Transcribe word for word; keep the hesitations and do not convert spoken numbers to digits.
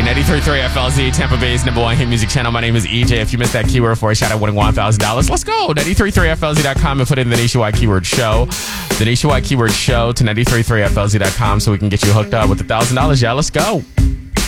ninety-three point three F L Z, Tampa Bay's number one hit music channel. My name is E J. If you missed that keyword for a shot at winning one thousand dollars, let's go. ninety-three point three F L Z dot com and put in the Nationwide Keyword Show. The Nationwide Keyword Show to ninety-three point three F L Z dot com so we can get you hooked up with one thousand dollars. Yeah, let's go.